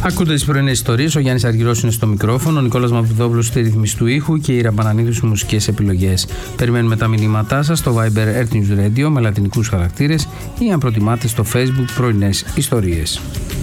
Ακούτε τις πρωινές ιστορίες. Ο Γιάννης Αργυρός είναι στο μικρόφωνο, ο Νικόλας Μαυριδόπουλος στη ρύθμιση του ήχου και η Ραμπανανίδου στις μουσικές επιλογές. Περιμένουμε τα μηνύματά σας στο Viber Earth News Radio με λατινικούς χαρακτήρες ή αν προτιμάτε στο Facebook πρωινές ιστορίες.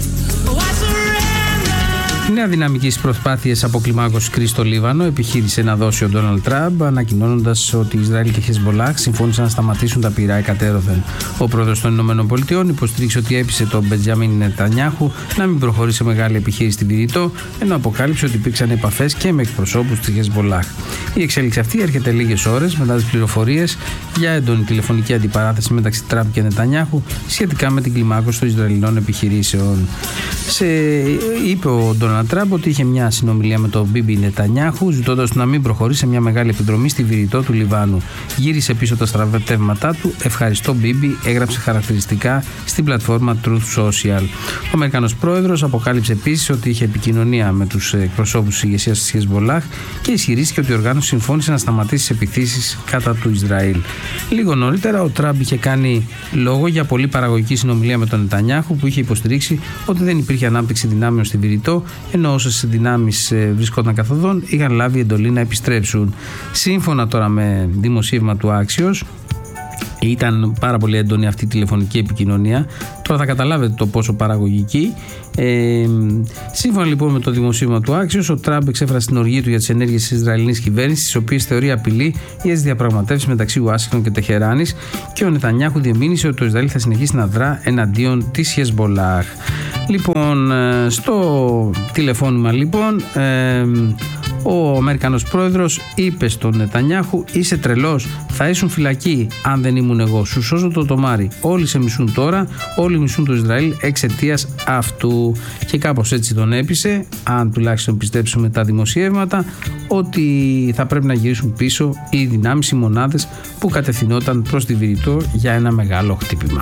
Η νέα δυναμική στις προσπάθειες αποκλιμάκωσης κρίσης στο Λίβανο επιχείρησε να δώσει ο Ντόναλντ Τραμπ, ανακοινώνοντας ότι Ισραήλ και Χεσμολάχ συμφώνησαν να σταματήσουν τα πυρά εκατέρωθεν. Ο πρόεδρος των ΗΠΑ υποστήριξε ότι έπεισε τον Μπεντζαμίν Νετανιάχου να μην προχωρήσει σε μεγάλη επιχείρηση στην Πυρητό, ενώ αποκάλυψε ότι υπήρξαν επαφές και με εκπροσώπους της Χεσμολάχ. Η εξέλιξη αυτή έρχεται λίγες ώρες μετά τις πληροφορίες για έντονη τηλεφωνική αντιπαράθεση μεταξύ Τραμπ και Νετανιάχου σχετικά με την κλιμάκωση των Ισραηλινών επιχειρήσεων. Είπε ο Ντόναλντ Τραμπ ότι είχε μια συνομιλία με τον Μπίμπι Νετανιάχου, ζητώντας του να μην προχωρήσει σε μια μεγάλη επιδρομή στη Βηρητό του Λιβάνου. Γύρισε πίσω τα στρατεύματά του. Ευχαριστώ, Μπίμπι, έγραψε χαρακτηριστικά στην πλατφόρμα Truth Social. Ο Αμερικανός πρόεδρος αποκάλυψε επίσης ότι είχε επικοινωνία με τους εκπροσώπους της ηγεσίας της Χεσμολάχ και ισχυρίστηκε ότι η οργάνωση συμφώνησε να σταματήσει τις επιθέσεις κατά του Ισραήλ. Λίγο νωρίτερα, ο Τραμπ είχε κάνει λόγο για πολύ παραγωγική συνομιλία με τον Νετανιάχου, που είχε υποστηρίξει ότι δεν υπήρχε ανάπτυξη δυνάμεων στη Βηρητό, ενώ όσες δυνάμεις βρισκόταν καθοδόν είχαν λάβει εντολή να επιστρέψουν. Σύμφωνα τώρα με δημοσίευμα του Axios, ήταν πάρα πολύ έντονη αυτή η τηλεφωνική επικοινωνία. Τώρα θα καταλάβετε το πόσο παραγωγική. Σύμφωνα λοιπόν με το δημοσίευμα του Axios, ο Τραμπ εξέφρασε την οργή του για τις ενέργειες της Ισραηλινής κυβέρνησης, τις οποίες θεωρεί απειλή για τις διαπραγματεύσεις μεταξύ Ουάσιγκτον και Τεχεράνης, και ο Νετανιάχου διεμήνυσε ότι το Ισραήλ θα συνεχίσει να δρά εναντίον της Χεσμολάχ. Λοιπόν, στο τηλεφώνημα λοιπόν, ο Αμερικανός πρόεδρος είπε στον Νετανιάχου: είσαι τρελός, θα ήσουν φυλακή αν δεν ήμουν εγώ, σου σώζω το τομάρι, όλοι σε μισούν τώρα, όλοι μισούν το Ισραήλ εξαιτίας αυτού. Και κάπως έτσι τον έπεισε, αν τουλάχιστον πιστέψουμε τα δημοσιεύματα, ότι θα πρέπει να γυρίσουν πίσω οι δυνάμεις, οι μονάδες που κατευθυνόταν προς τη Βηρητό για ένα μεγάλο χτύπημα.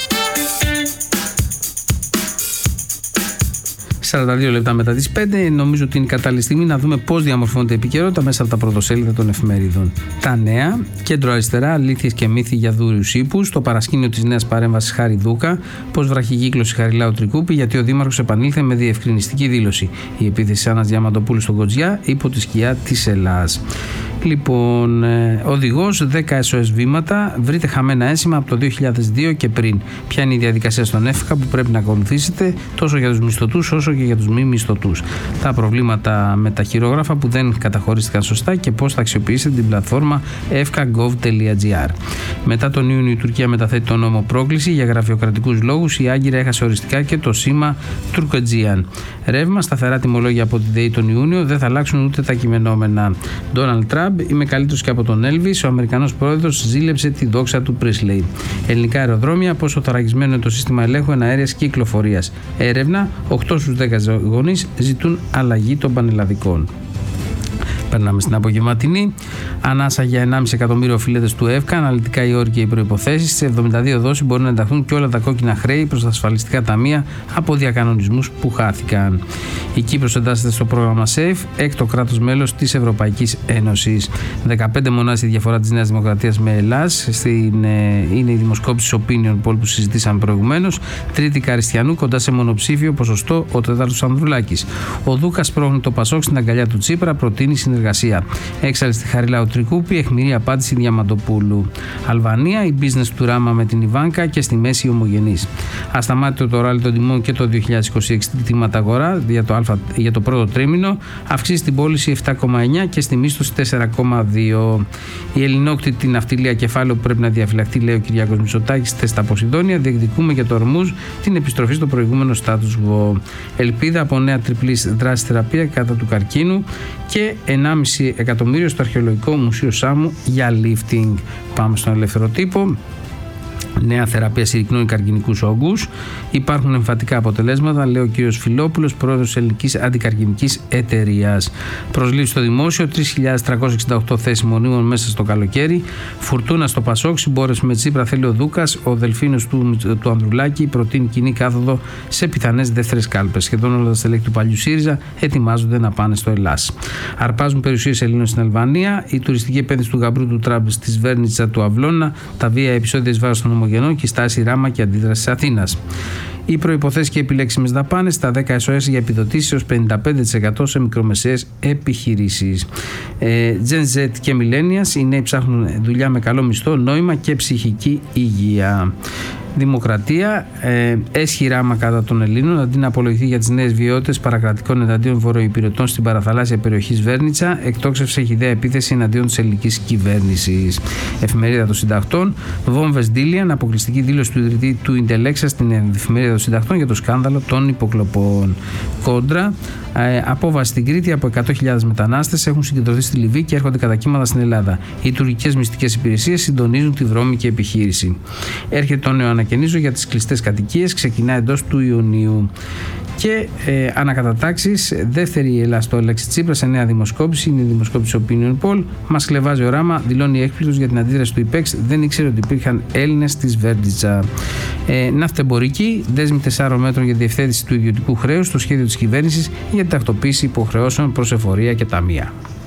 42 λεπτά μετά τις 5, νομίζω ότι είναι η κατάλληλη στιγμή να δούμε πώς διαμορφώνεται η επικαιρότητα μέσα από τα πρωτοσέλιδα των εφημερίδων. Τα νέα, κέντρο αριστερά, αλήθειες και μύθοι για δούριους ύπους, το παρασκήνιο της νέας παρέμβασης Χάρη Δούκα, πώς βραχικύκλωσε Χαριλάου Τρικούπη, γιατί ο Δήμαρχος επανήλθε με διευκρινιστική δήλωση. Η επίθεση Άννας Διαμαντοπούλου στον Κοτζιά υπό τη σκιά της Ελλάς. Λοιπόν, οδηγός 10 SOS βήματα, βρείτε χαμένα ένσημα από το 2002 και πριν. Ποια είναι η διαδικασία στον ΕΦΚΑ που πρέπει να ακολουθήσετε τόσο για τους μισθωτούς όσο και για τους μη μισθωτούς. Τα προβλήματα με τα χειρόγραφα που δεν καταχωρίστηκαν σωστά και πώς θα αξιοποιήσετε την πλατφόρμα efka.gov.gr. Μετά τον Ιούνιο η Τουρκία μεταθέτει τον νόμο πρόκληση για γραφειοκρατικούς λόγους. Η Άγκυρα έχασε οριστικά και το σήμα Τουρκοτζίαν. Ρεύμα, σταθερά τιμολόγια από την ΔΕΗ τον Ιούνιο, δεν θα αλλάξουν ούτε τα κειμενόμενα. Ντόναλντ Τραμπ, είμαι καλύτερος και από τον Έλβις. Ο Αμερικανός πρόεδρος ζήλεψε τη δόξα του Πρίσλεϊ. Ελληνικά αεροδρόμια, πόσο θωρακισμένο είναι το σύστημα ελέγχου εναέρειας κυκλοφορίας. Έρευνα, 8 στους 10 γονείς ζητούν αλλαγή των πανελλαδικών. Περνάμε στην απογευματινή. Ανάσα για 1,5 εκατομμύριο οφειλέτες του ΕΦΚΑ. Αναλυτικά οι όροι και οι προϋποθέσεις. Σε 72 δόσεις μπορούν να ενταχθούν και όλα τα κόκκινα χρέη προς τα ασφαλιστικά ταμεία από διακανονισμούς που χάθηκαν. Η Κύπρος εντάσσεται στο πρόγραμμα SAFE, έκτο κράτος μέλος της Ευρωπαϊκής Ένωσης. 15 μονάδες η διαφορά της Νέας Δημοκρατίας με Ελλάς. Είναι η δημοσκόπηση Opinion Poll που συζητήσαμε προηγουμένως. Τρίτη Καριστιανού, κοντά σε μονοψήφιο ποσοστό ο τέταρτος Ανδρουλάκης. Ο Δούκας πρόχνει το Πασόκ στην αγκαλιά του Τσίπρα, προτείνει συνεργασία. Έξαλλη στη Χαριλάου Τρικούπη, αιχμηρή απάντηση Διαμαντοπούλου. Αλβανία, η business του Ράμα με την Ιβάνκα και στη μέση η ομογενής. Ασταμάτητο το ράλι των τιμών και το 2026 τιμάτα αγορά για το πρώτο τρίμηνο. Αυξήσει την πώληση 7,9 και στη μίσθωση 4,2. Η ελληνόκτητη ναυτιλία κεφάλαιο που πρέπει να διαφυλαχτεί, λέει ο Κυριάκος Μητσοτάκης, στη στα Ποσειδόνια. Διεκδικούμε για το Ορμούζ την επιστροφή στο προηγούμενο status quo. Ελπίδα από νέα τριπλής δράση θεραπεία κατά του καρκίνου και 1,5 εκατομμύριο στο Αρχαιολογικό Μουσείο Σάμου για lifting. Πάμε στον ελεύθερο τύπο. Νέα θεραπεία συρρυκνώνει καρκινικούς όγκους. Υπάρχουν εμφατικά αποτελέσματα, λέει ο κ. Φιλόπουλος, πρόεδρος της Ελληνικής Αντικαρκινικής Εταιρείας. Προσλήψη στο δημόσιο, 3.368 θέσεις μονίμων μέσα στο καλοκαίρι. Φουρτούνα στο Πασόκ, συμπόρευση με Τσίπρα θέλει ο Δούκας. Ο δελφίνος του Ανδρουλάκη προτείνει κοινή κάθοδο σε πιθανές δεύτερες κάλπες. Σχεδόν όλα τα στελέχη του παλιού ΣΥΡΙΖΑ ετοιμάζονται να πάνε στο Ελλάς. Αρπάζουν περιουσίες Ελλήνων στην Αλβανία. Η τουριστική επένδυση του γαμπρού του Τραμπ στη Σβέρνιτσα του Αυλώνα. Τα βία επεισόδια εις βάρος των ομογενών και η στάση Ράμα και αντίδραση της Αθήνας. Οι προϋποθέσεις και επιλέξιμες δαπάνες, τα 10 SOS για επιδοτήσεις έως 55% σε μικρομεσαίες επιχειρήσεις. Gen Z και Millennials, οι νέοι ψάχνουν δουλειά με καλό μισθό, νόημα και ψυχική υγεία. Δημοκρατία, έσχη ράμα κατά των Ελλήνων αντί να απολογηθεί για τις νέες βιαιότητες παρακρατικών εναντίον βορειοϊπειρωτών στην παραθαλάσσια περιοχή Σβέρνιτσα, εκτόξευσε χυδαία επίθεση εναντίον της ελληνικής κυβέρνησης. Εφημερίδα των Συντακτών, βόμβες Ντίλιαν, αποκλειστική δήλωση του ιδρυτή του Ιντελέξα στην Εφημερίδα των Συντακτών για το σκάνδαλο των υποκλοπών. Κόντρα, απόβαση στην Κρήτη, από 100.000 μετανάστες έχουν συγκεντρωθεί στη Λιβύη και έρχονται κατά κύματα στην Ελλάδα. Οι τουρκικές μυστικές υπηρεσίες συντονίζουν τη βρώμικη επιχείρηση. Έρχεται το νέο ανακαινίζω για τις κλειστές κατοικίες, ξεκινά εντός του Ιουνίου. Και ανακατατάξεις, δεύτερη η Ελλάδα στο Αλέξη Τσίπρα σε νέα δημοσκόπηση, είναι η δημοσκόπηση Opinion Poll. Μας κλεβάζει ο Ράμα, δηλώνει έκπληκτος για την αντίδραση του ΙΠΕΞ, δεν ήξερε ότι υπήρχαν Έλληνες στη Σβέρνιτσα. Ναυτεμπορική, δέσμη 4 μέτρων για διευθέτηση του ιδιωτικού χρέους στο σχέδιο της κυβέρνησης για την τακτοποίηση υποχρεώσεων προς εφορία και ταμεία.